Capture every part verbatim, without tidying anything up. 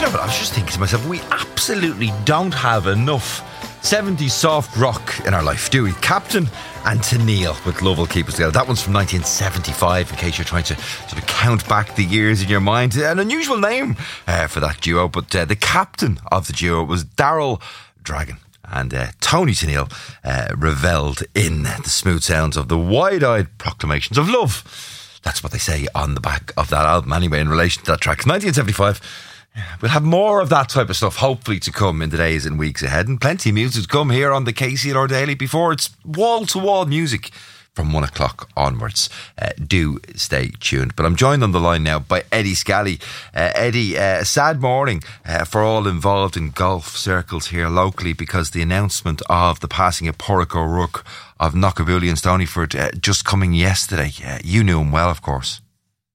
you know what, I was just thinking to myself, we absolutely don't have enough seventies soft rock in our life, do we? Captain and Tennille with Love Will Keep Us Together. That one's from nineteen seventy-five, in case you're trying to sort of count back the years in your mind. An unusual name uh, for that duo, but uh, the captain of the duo was Daryl Dragon. And uh, Tony Tennille uh, revelled in the smooth sounds of the wide-eyed proclamations of love. That's what they say on the back of that album anyway, in relation to that track. nineteen seventy-five. We'll have more of that type of stuff hopefully to come in the days and weeks ahead, and plenty of music to come here on the K C L R Daily before it's wall-to-wall music from one o'clock onwards. Uh, do stay tuned. But I'm joined on the line now by Eddie Scally. Uh, Eddie, uh, a sad morning uh, for all involved in golf circles here locally, because the announcement of the passing of Pádraig O'Rourke of Knockabooly and Stonyford uh, just coming yesterday. Uh, you knew him well, of course.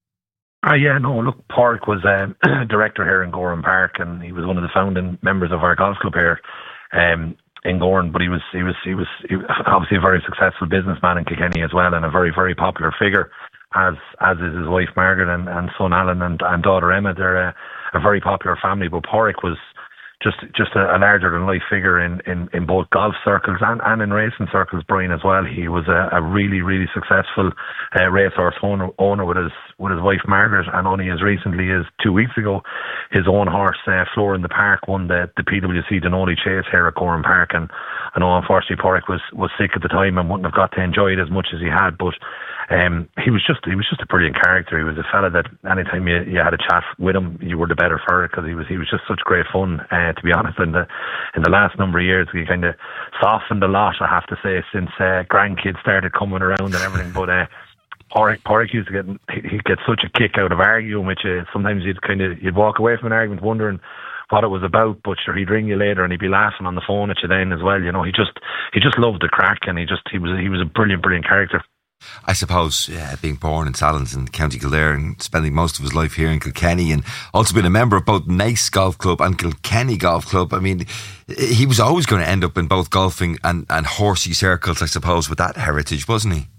Uh, yeah, no, look, Pádraig was um, director here in Gowran Park, and he was one of the founding members of our golf club here um, in Gowran. But he was, he was, he was, he was obviously a very successful businessman in Kilkenny as well, and a very, very popular figure, as as is his wife Margaret and, and son Alan and, and daughter Emma. They're a, a very popular family. But Pádraig was just just a, a larger than life figure in, in, in both golf circles and, and in racing circles, Brian, as well. He was a, a really, really successful uh, racehorse owner, owner with his with his wife Margaret, and only as recently as two weeks ago, his own horse uh, Floor in the Park won the, the P W C Denali Chase here at Gowran Park. And I know unfortunately Pádraig was, was sick at the time and wouldn't have got to enjoy it as much as he had, but Um, he was just he was just a brilliant character. He was a fella that anytime you, you had a chat with him, you were the better for it, because he was he was just such great fun. Uh, to be honest, in the in the last number of years, we kind of softened a lot, I have to say, since uh, grandkids started coming around and everything. But uh, Pádraig, Pádraig used to get he'd get such a kick out of arguing, which uh, sometimes you'd kind of you'd walk away from an argument wondering what it was about, but sure, he'd ring you later and he'd be laughing on the phone at you then as well. You know, he just he just loved the crack, and he just he was he was a brilliant, brilliant character. I suppose uh, being born in Sallins in County Kildare and spending most of his life here in Kilkenny, and also being a member of both Naas Golf Club and Kilkenny Golf Club, I mean, he was always going to end up in both golfing and, and horsey circles, I suppose, with that heritage, wasn't he?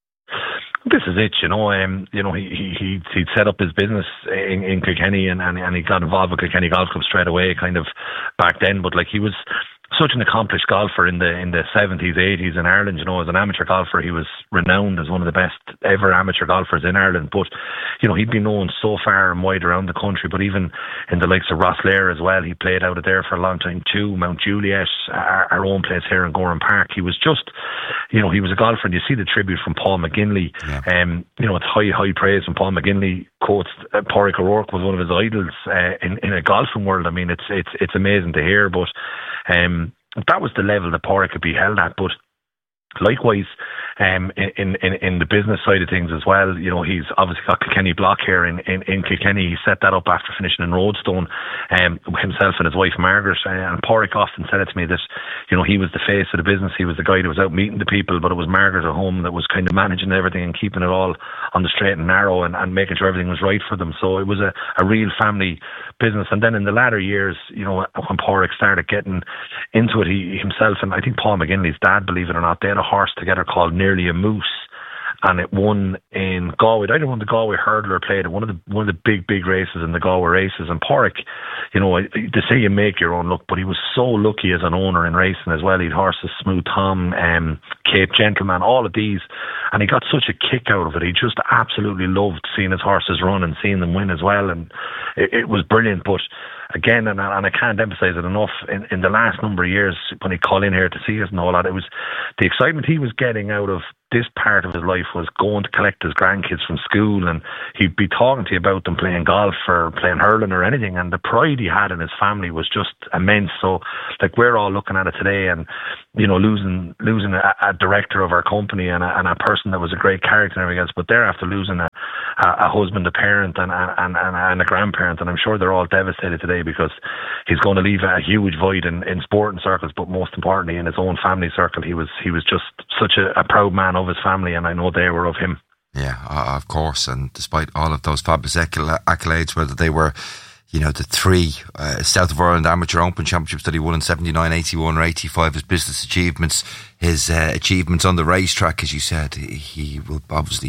This is it, you know. Um, you know, he he he'd set up his business in, in Kilkenny, and, and and he got involved with Kilkenny Golf Club straight away, kind of back then. But like, he was such an accomplished golfer in the in the seventies, eighties in Ireland. You know, as an amateur golfer, he was renowned as one of the best ever amateur golfers in Ireland. But you know, he'd been known so far and wide around the country. But even in the likes of Rosslare as well, he played out of there for a long time too. Mount Juliet, our, our own place here in Gowran Park. He was just, you know, he was a golfer. And you see the tribute from Paul McGinley. Yeah. Um, you know, it's high, high praise from Paul McGinley. Quotes uh, Pádraig O'Rourke was one of his idols uh, in in a golfing world. I mean, it's it's it's amazing to hear. But um, that was the level that Pádraig could be held at. But likewise, um, in, in in the business side of things as well, you know, he's obviously got Kilkenny Block here in, in, in Kilkenny. He set that up after finishing in Roadstone, um, himself and his wife Margaret. And Pádraig often said it to me that, you know, he was the face of the business. He was the guy that was out meeting the people, but it was Margaret at home that was kind of managing everything and keeping it all on the straight and narrow, and, and making sure everything was right for them. So it was a, a real family business. And then in the latter years, you know, when Pádraig started getting into it, he himself, and I think Paul McGinley's dad, believe it or not, they had a horse together called Nearly a Moose, and it won in Galway. I don't know, the Galway Hurdler played it, one of the one of the big big races in the Galway races. And Pádraig, you know, they say you make your own luck, but he was so lucky as an owner in racing as well. He'd horses Smooth Tom, um, Cape Gentleman, all of these, and he got such a kick out of it. He just absolutely loved seeing his horses run and seeing them win as well, and it, it was brilliant. But again, and, and I can't emphasise it enough, in, in the last number of years when he'd call in here to see us and all that, it was the excitement he was getting out of this part of his life was going to collect his grandkids from school, and he'd be talking to you about them playing golf or playing hurling or anything, and the pride he had in his family was just immense. So like, we're all looking at it today, and you know, losing losing a, a director of our company and a, and a person that was a great character and everything else, but they're after losing a, a, a husband, a parent, and, and, and, and a grandparent, and I'm sure they're all devastated today, because he's going to leave a huge void in, in sporting circles, but most importantly in his own family circle. He was he was just such a, a proud man of his family, and I know they were of him. Yeah, uh, of course. And despite all of those fabulous accolades, whether they were, you know, the three uh, South of Ireland Amateur Open Championships that he won in seventy-nine, eighty-one or eighty-five, his business achievements, his uh, achievements on the racetrack, as you said, he will obviously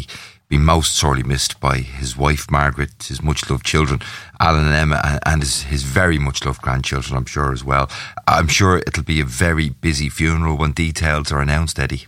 be most sorely missed by his wife Margaret, his much-loved children, Alan and Emma, and, and his, his very much-loved grandchildren, I'm sure, as well. I'm sure it'll be a very busy funeral when details are announced, Eddie.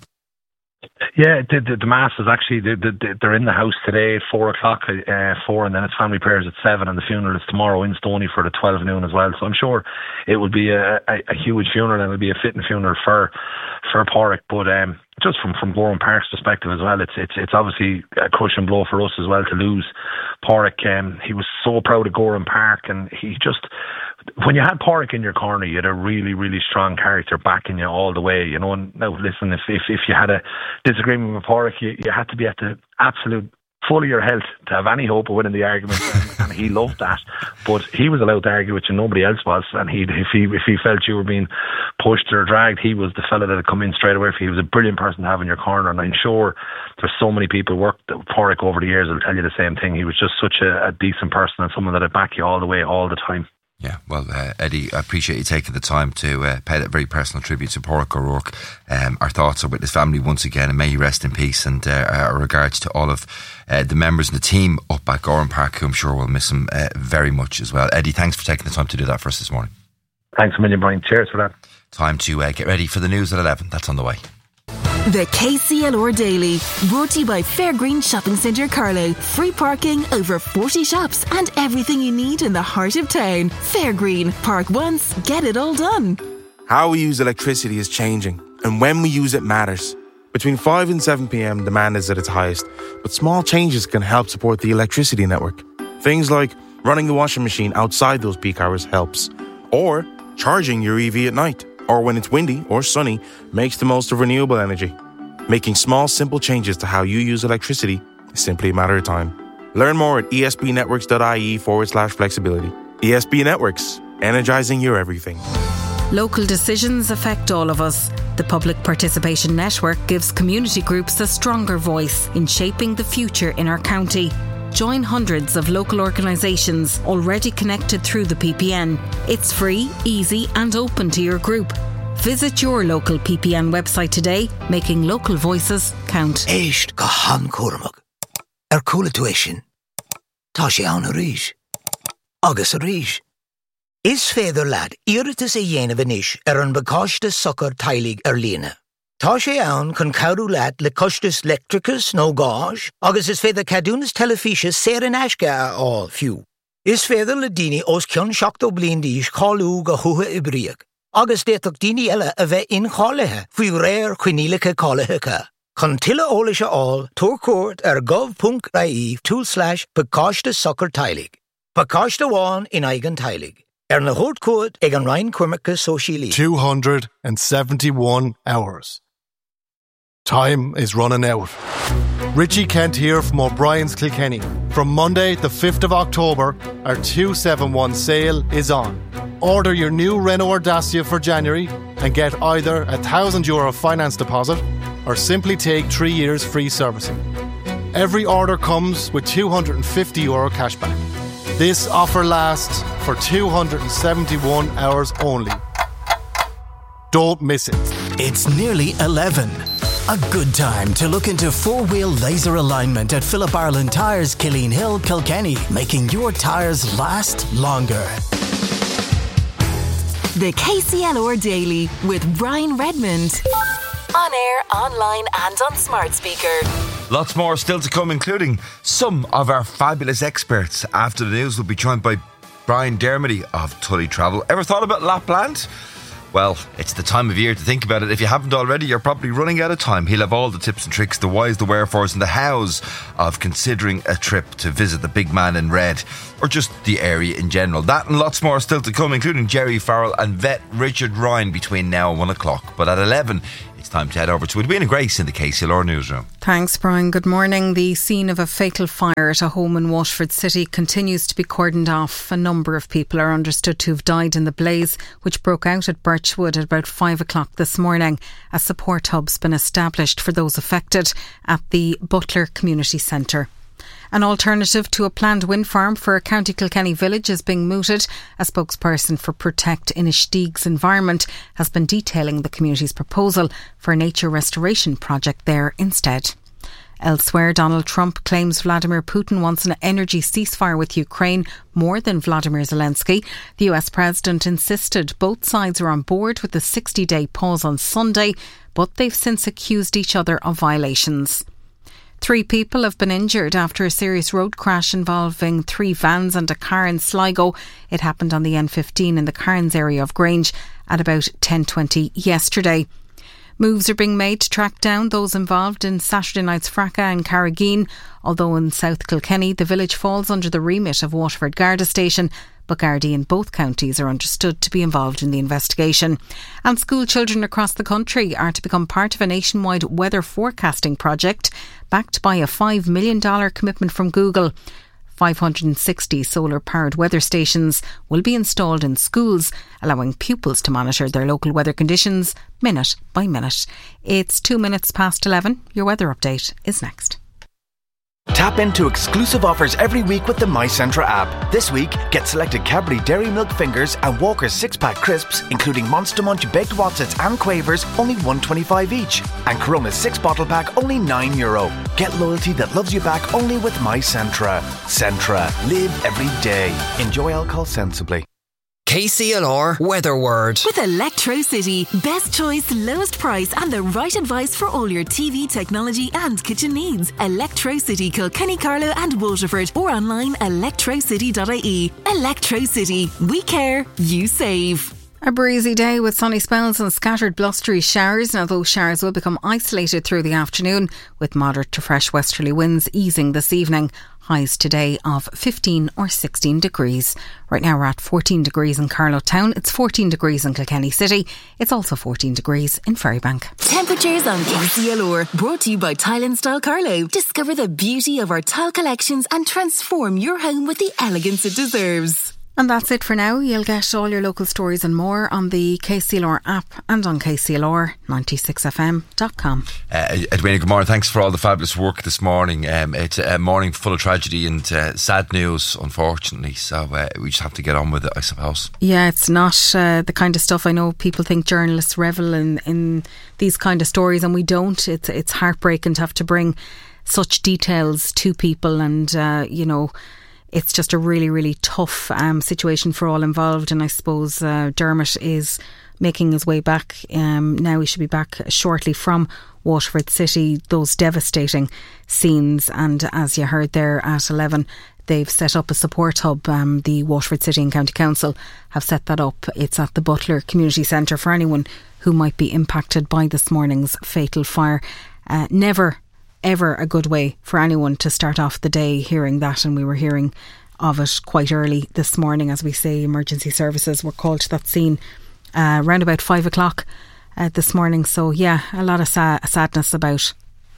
Yeah, the, the, the mass is actually, the, the, they're in the house today at four o'clock, uh, four, and then it's family prayers at seven, and the funeral is tomorrow in Stoney for the twelve noon as well. So I'm sure it will be a, a, a huge funeral, and it'll be a fitting funeral for for Pádraig. But um, just from from Gowran Park's perspective as well, it's it's it's obviously a crushing blow for us as well to lose Pádraig. Um, he was so proud of Gowran Park, and he just, when you had Pádraig in your corner, you had a really, really strong character backing you all the way, you know. And now, listen, if if, if you had a disagreement with Pádraig, you, you had to be at the absolute full of your health to have any hope of winning the argument, and, and he loved that. But he was allowed to argue with you, nobody else was. And he, if he if he felt you were being pushed or dragged, he was the fella that had come in straight away. He was a brilliant person to have in your corner, and I'm sure there's so many people who worked with Pádraig over the years will tell you the same thing. He was just such a, a decent person and someone that would back you all the way, all the time. Yeah, well, uh, Eddie, I appreciate you taking the time to uh, pay that very personal tribute to Pádraig O'Rourke. Um, our thoughts are with his family once again, and may he rest in peace. And uh, our regards to all of uh, the members and the team up at Gowran Park, who I'm sure will miss him uh, very much as well. Eddie, thanks for taking the time to do that for us this morning. Thanks a million, Brian. Cheers for that. Time to uh, get ready for the news at eleven. That's on the way. The K C L R Daily, brought to you by Fairgreen Shopping Centre Carlow. Free parking, over forty shops, and everything you need in the heart of town. Fairgreen, park once, get it all done. How we use electricity is changing, and when we use it matters. Between five and seven p.m, demand is at its highest, but small changes can help support the electricity network. Things like running the washing machine outside those peak hours helps, or charging your E V at night, or when it's windy or sunny, makes the most of renewable energy. Making small, simple changes to how you use electricity is simply a matter of time. Learn more at espnetworks.ie forward slash flexibility. E S B Networks, energizing your everything. Local decisions affect all of us. The Public Participation Network gives community groups a stronger voice in shaping the future in our county. Join hundreds of local organisations already connected through the P P N. It's free, easy and open to your group. Visit your local P P N website today, making local voices count. Éist go han cuaramach. Ar coola tuition. Tá sé ann a rís. Agus a rís. Is féidir lad, iiritas a dhéanamh inis ar an bacáiste sucr tailig ar lína. Tá sé ann chun cabhrú leat le costas lectricus nó gáis, agus is féidir cadúnas telefíse sér an aisce á fiú. Is féidir le daoine os cionn seachtó bliain d'aois cáilú go thutha i bríoch. Agus déach daoine eile a bheith inchálithe faoi réir chuinílacha cáilethecha. Chun tuile ólaise áil, tóir cuairt ar gov.ie two slash bacáiste sucr tailig. Bacáiste bháin in aigean tailig. Er na hód cuad ag an Ryan Cuirmicha Sóisialí. two hundred seventy-one hours. Time is running out. Richie Kent here from O'Brien's Kilkenny. From Monday, the fifth of October, our two seventy-one sale is on. Order your new Renault Dacia for January and get either a one thousand euro finance deposit or simply take three years free servicing. Every order comes with two hundred fifty euro cashback. This offer lasts for two hundred seventy-one hours only. Don't miss it. It's nearly eleven. A good time to look into four-wheel laser alignment at Philip Ireland Tyres, Killeen Hill, Kilkenny, making your tyres last longer. The K C L R Daily with Brian Redmond. On air, online and on smart speaker. Lots more still to come, including some of our fabulous experts. After the news, we'll be joined by Brian Dermody of Tully Travel. Ever thought about Lapland? Well, it's the time of year to think about it. If you haven't already, you're probably running out of time. He'll have all the tips and tricks, the whys, the wherefores and the hows of considering a trip to visit the big man in red, or just the area in general. That and lots more still to come, including Jerry Farrell and vet Richard Ryan between now and one o'clock. But at eleven, it's time to head over to Edwina Grace in the K C L R newsroom. Thanks, Brian. Good morning. The scene of a fatal fire at a home in Waterford City continues to be cordoned off. A number of people are understood to have died in the blaze, which broke out at Birchwood at about five o'clock this morning. A support hub's been established for those affected at the Butler Community Centre. An alternative to a planned wind farm for a County Kilkenny village is being mooted. A spokesperson for Protect Inistigue's Environment has been detailing the community's proposal for a nature restoration project there instead. Elsewhere, Donald Trump claims Vladimir Putin wants an energy ceasefire with Ukraine more than Vladimir Zelensky. The U S president insisted both sides are on board with the sixty-day pause on Sunday, but they've since accused each other of violations. Three people have been injured after a serious road crash involving three vans and a car in Sligo. It happened on the N fifteen in the Cairns area of Grange at about ten twenty yesterday. Moves are being made to track down those involved in Saturday night's fracas in Carrageen. Although in South Kilkenny, the village falls under the remit of Waterford Garda Station, but Gardaí in both counties are understood to be involved in the investigation. And school children across the country are to become part of a nationwide weather forecasting project backed by a five million dollars commitment from Google. five hundred sixty solar-powered weather stations will be installed in schools, allowing pupils to monitor their local weather conditions minute by minute. It's two minutes past eleven. Your weather update is next. Tap into exclusive offers every week with the MyCentra app. This week, get selected Cadbury Dairy Milk Fingers and Walker's six-pack crisps, including Monster Munch Baked Wotsits and Quavers, only one twenty-five each. And Corona's six-bottle pack, only nine euro. Get loyalty that loves you back only with MyCentra. Centra. Live every day. Enjoy alcohol sensibly. K C L R Weather Word. With Electrocity, best choice, lowest price and the right advice for all your T V, technology and kitchen needs. Electrocity, Kilkenny, Carlow and Waterford, or online electrocity dot I E. Electrocity. We care, you save. A breezy day with sunny spells and scattered blustery showers. Now those showers will become isolated through the afternoon, with moderate to fresh westerly winds easing this evening. Highs today of fifteen or sixteen degrees. Right now we're at fourteen degrees in Carlow Town. It's fourteen degrees in Kilkenny City. It's also fourteen degrees in Ferrybank. Temperatures on K C L R. Brought to you by Tile and Style Carlow. Discover the beauty of our tile collections and transform your home with the elegance it deserves. And that's it for now. You'll get all your local stories and more on the K C L R app and on K C L R ninety-six F M dot com. Uh, Edwina, good morning. Thanks for all the fabulous work this morning. Um, it's a morning full of tragedy and uh, sad news, unfortunately. So uh, we just have to get on with it, I suppose. Yeah, it's not uh, the kind of stuff I know people think journalists revel in, in these kind of stories, and we don't. It's, it's heartbreaking to have to bring such details to people, and, uh, you know, it's just a really, really tough um, situation for all involved. And I suppose uh, Dermot is making his way back. Um, now he should be back shortly from Waterford City. Those devastating scenes. And as you heard there at eleven, they've set up a support hub. Um, the Waterford City and County Council have set that up. It's at the Butler Community Centre for anyone who might be impacted by this morning's fatal fire. Uh, never ever a good way for anyone to start off the day hearing that, and we were hearing of it quite early this morning. As we say, emergency services were called to that scene uh, around about five o'clock uh, this morning. So yeah, a lot of sa- sadness about.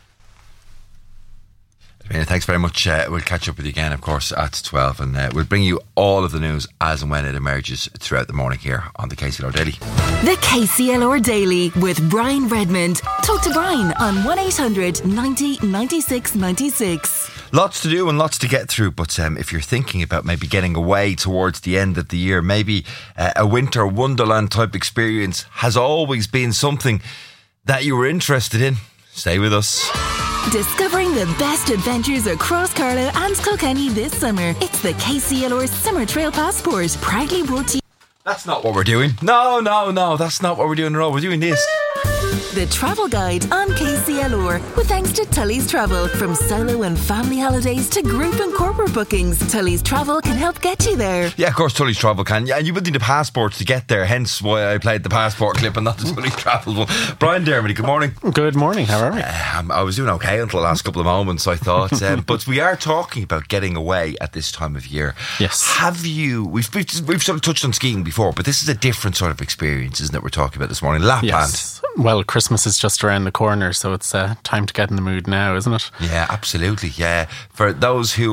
Thanks very much. Uh, we'll catch up with you again, of course, at twelve, and uh, we'll bring you all of the news as and when it emerges throughout the morning here on the K C L R Daily. The K C L R Daily with Brian Redmond. Talk to Brian on one eight hundred ninety ninety-six ninety-six. Lots to do and lots to get through, but um, if you're thinking about maybe getting away towards the end of the year, maybe uh, a winter wonderland type experience has always been something that you were interested in, stay with us. Discovering the best adventures across Carlow and Kilkenny this summer. It's the K C L R Summer Trail Passport, proudly brought to you. That's not what we're doing. No, no, no, that's not what we're doing at all. We're doing this. The Travel Guide on K C L R, with thanks to Tully's Travel. From solo and family holidays to group and corporate bookings, Tully's Travel can help get you there. Yeah, of course, Tully's Travel can. Yeah, and you would need a passport to get there, hence why I played the passport clip and not the Tully's Travel one. Brian Dermody, good morning. Good morning, how are we? Uh, I was doing okay until the last couple of moments, I thought. Um, but we are talking about getting away at this time of year. Yes. Have you, we've, we've, we've sort of touched on skiing before, but this is a different sort of experience, isn't it, we're talking about this morning? Lapland. Yes. Well, Christmas is just around the corner, so it's uh, time to get in the mood now, isn't it? Yeah, absolutely. Yeah. For those who